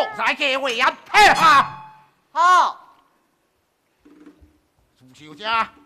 再给为俺配合。 好， 朱秀家。